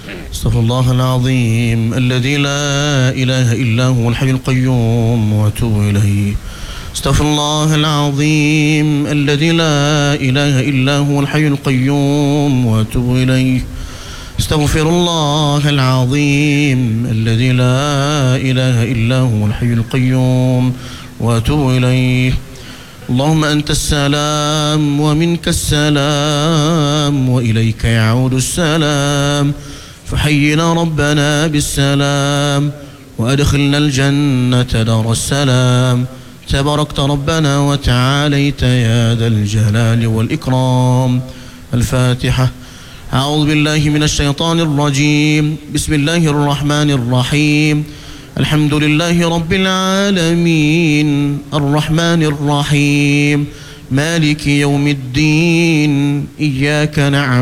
استغفر الله العظيم الذي لا إله إلا هو الحي القيوم وأتوب إليه. استغفر الله العظيم الذي لا إله إلا هو الحي القيوم وأتوب إليه. استغفر الله العظيم الذي لا إله إلا هو الحي القيوم وأتوب إليه. اللهم أنت السلام ومنك السلام وإليك يعود السلام، فحينا ربنا بالسلام وأدخلنا الجنة دار السلام. تباركت ربنا وتعاليت يا ذا الجلال والإكرام. الفاتحة. أعوذ بالله من الشيطان الرجيم. بسم الله الرحمن الرحيم. الحمد لله رب العالمين الرحمن الرحيم مالك يوم الدين. إياك نعبد